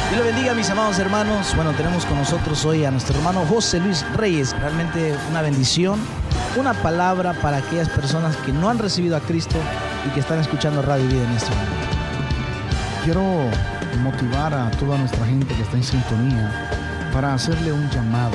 Dios le bendiga, mis amados hermanos. Bueno, tenemos con nosotros hoy a nuestro hermano José Luis Reyes. Realmente una bendición, una palabra para aquellas personas que no han recibido a Cristo y que están escuchando Radio Vida en este momento. Quiero motivar a toda nuestra gente que está en sintonía para hacerle un llamado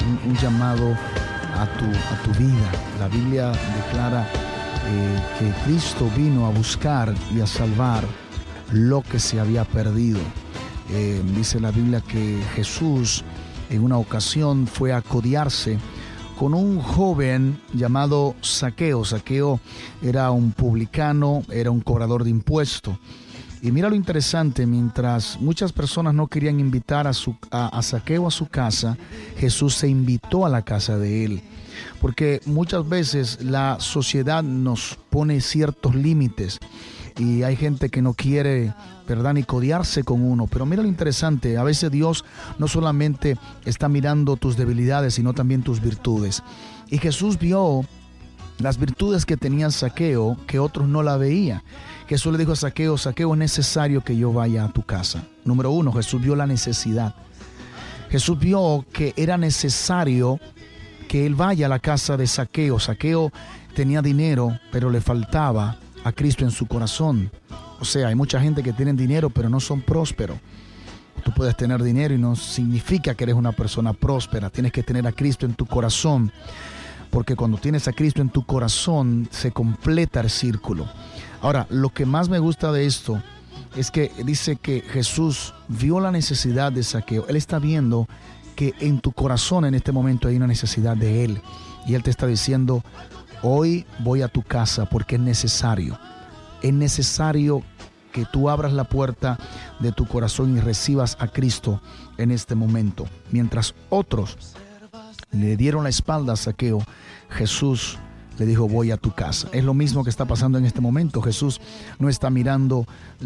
a tu vida. La Biblia declara que Cristo vino a buscar y a salvar lo que se había perdido. Dice la Biblia que Jesús en una ocasión fue a codiarse con un joven llamado Zaqueo. Zaqueo era un publicano, era un cobrador de impuestos. Y mira lo interesante, mientras muchas personas no querían invitar a Zaqueo a su casa, Jesús se invitó a la casa de él. Porque muchas veces la sociedad nos pone ciertos límites y hay gente que no quiere, ¿verdad?, ni codiarse con uno. Pero mira lo interesante, a veces Dios no solamente está mirando tus debilidades, sino también tus virtudes. Y Jesús vio las virtudes que tenía Zaqueo, que otros no la veían. Jesús le dijo a Zaqueo: Zaqueo, es necesario que yo vaya a tu casa. Número uno, Jesús vio la necesidad. Jesús vio que era necesario que él vaya a la casa de Zaqueo. Zaqueo tenía dinero, pero le faltaba a Cristo en su corazón. O sea, hay mucha gente que tiene dinero, pero no son prósperos. Tú puedes tener dinero y no significa que eres una persona próspera. Tienes que tener a Cristo en tu corazón, porque cuando tienes a Cristo en tu corazón, se completa el círculo. Ahora, lo que más me gusta de esto es que dice que Jesús vio la necesidad de Zaqueo. Él está viendo que en tu corazón en este momento hay una necesidad de Él. Y Él te está diciendo: hoy voy a tu casa porque es necesario. Es necesario que tú abras la puerta de tu corazón y recibas a Cristo en este momento. Mientras otros le dieron la espalda a Zaqueo, Jesús le dijo: voy a tu casa. Es lo mismo que está pasando en este momento. Jesús no está mirando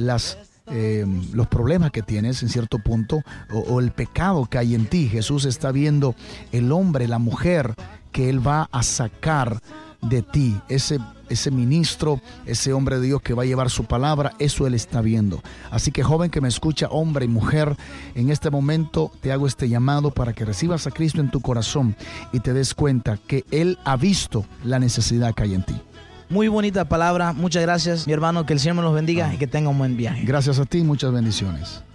los problemas que tienes en cierto punto o el pecado que hay en ti. Jesús está viendo el hombre, la mujer que Él va a sacar de ti, ese ministro, ese hombre de Dios que va a llevar su palabra. Eso Él está viendo. Así que, joven que me escucha, hombre y mujer, en este momento te hago este llamado para que recibas a Cristo en tu corazón y te des cuenta que Él ha visto la necesidad que hay en ti. Muy bonita palabra, muchas gracias, mi hermano, que el Señor me los bendiga y que tenga un buen viaje. Gracias a ti, muchas bendiciones.